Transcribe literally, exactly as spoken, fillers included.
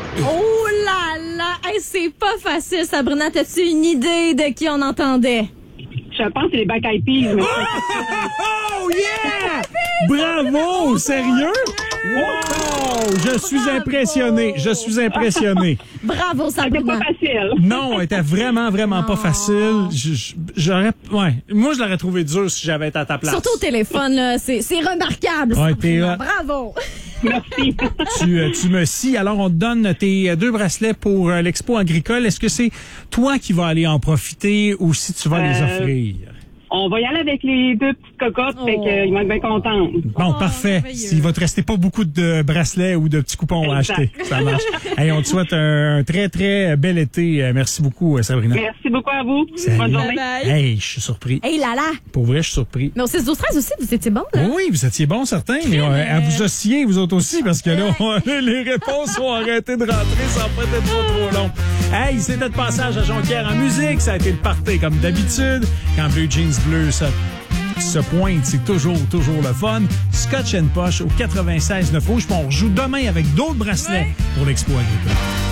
Oh là là! Hey, c'est pas facile, Sabrina. T'as-tu une idée de qui on entendait? Je pense que c'est les Black Eyed Peas. Mais... Oh yeah! Bravo! Sérieux? Wow! Je suis Bravo! impressionné. Je suis impressionné. Bravo, C'était Sabrina. pas facile. Non, elle était vraiment, vraiment pas Non. facile. Je- je- J'aurais, ouais. Moi, je l'aurais trouvé dur si j'avais été à ta place. Surtout au téléphone, là, c'est, c'est remarquable. Ouais, Sabrina. t'es Bravo. Merci. Tu, euh, tu me scies. Alors, on te donne tes euh, deux bracelets pour euh, l'Expo agricole. Est-ce que c'est toi qui vas aller en profiter ou si tu vas les Euh, offrir? On va y aller avec les deux petites cocottes, Oh. fait qu'ils vont être bien contents. Bon, Oh, parfait. merveilleux. Il va te rester pas beaucoup de bracelets ou de petits coupons à Exact. acheter. Ça marche. Hey, on te souhaite un, un très, très bel été. Euh, Merci beaucoup, euh, Sabrina. Merci beaucoup à vous. Salut. Bonne journée. Bye bye. Hey, je suis surpris. Hey là là. Pour vrai, je suis surpris. Mais au six douze treize aussi, vous étiez bon, là? Oui, vous étiez bons, certains, mais euh, à vous osciller, vous autres aussi, parce que là, on- les réponses ont arrêté de rentrer sans pas être trop, trop long. Hey, c'était de passage à Jonquière en musique. Ça a été le party, comme d'habitude. Quand Blue Jeans Bleu se, se pointe, c'est toujours, toujours le fun. Scotch and Posh au quatre-vingt-seize neuf Rouge. Puis on rejoue demain avec d'autres bracelets pour l'Expo agricole.